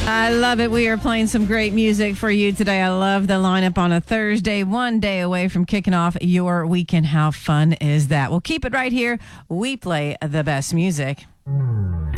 I love it. We are playing some great music for you today. I love the lineup on a Thursday, one day away from kicking off your weekend. How fun is that? Well, keep it right here. We play the best music.